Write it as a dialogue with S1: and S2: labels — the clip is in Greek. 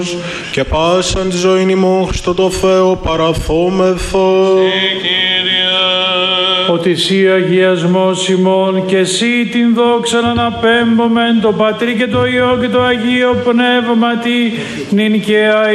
S1: και πάσαν τη ζωή ημών Χριστό το Θεό παραθόμεθο.
S2: Ότι εσύ αγιασμός ημών και εσύ την δόξα να αναπέμπομεν το Πατρί και το Υιό και το Αγίο Πνεύματι νυν και αεί